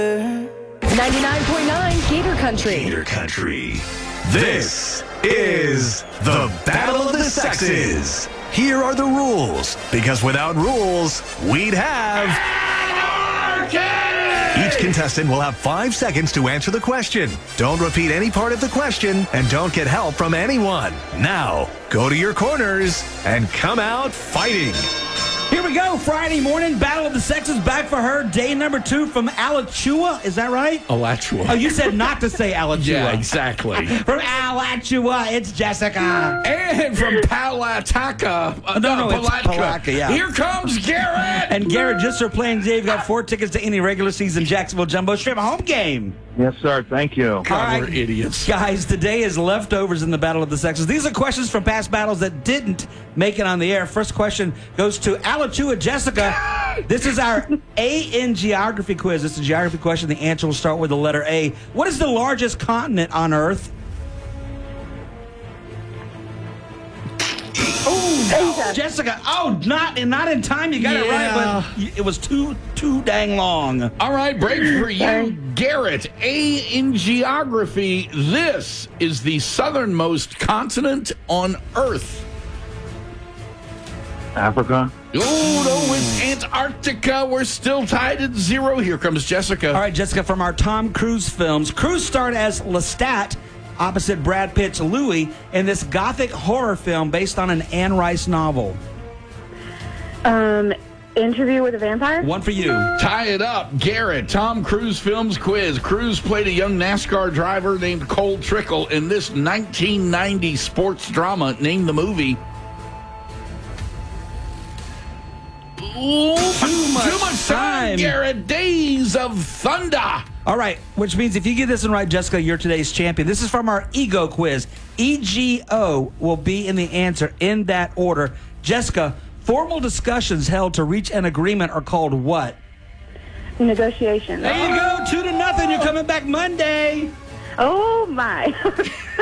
99.9 Gator Country. Gator Country. This is the Battle of the Sexes. Here are the rules, because without rules, we'd have anarchy! Each contestant will have 5 seconds to answer the question. Don't repeat any part of the question, and don't get help from anyone. Now, go to your corners and come out fighting. Here we go. Friday morning, Battle of the Sexes back for her. Day number 2 from Alachua. Is that right? Alachua. Oh, you said not to say Alachua. Yeah, exactly. From Alachua, it's Jessica. And from Palatka. It's Palatka, yeah. Here comes Garrett. And Garrett, just for playing today, you've got 4 tickets to any regular season Jacksonville Jumbo Shrimp home game. Yes, sir. Thank you. God, we're idiots. Guys, today is leftovers in the Battle of the Sexes. These are questions from past battles that didn't make it on the air. First question goes to Alachua Jessica. This is our A in geography quiz. It's a geography question. The answer will start with the letter A. What is the largest continent on Earth? Oh, Jessica. Oh, not in time. You got it right, but it was too dang long. All right, break for you, Garrett. A in geography. This is the southernmost continent on Earth. Africa. Oh, no, it's Antarctica. We're still tied at 0. Here comes Jessica. All right, Jessica, from our Tom Cruise films. Cruise starred as Lestat opposite Brad Pitt's Louis in this gothic horror film based on an Anne Rice novel. Interview with a Vampire? One for you. Tie it up. Garrett, Tom Cruise films quiz. Cruise played a young NASCAR driver named Cole Trickle in this 1990 sports drama. Name the movie. Ooh, too much time, Garrett. Days of Thunder. All right, which means if you get this one right, Jessica, you're today's champion. This is from our ego quiz. EGO will be in the answer in that order. Jessica, formal discussions held to reach an agreement are called what? Negotiation. There you go, 2-0. You're coming back Monday. Oh, my.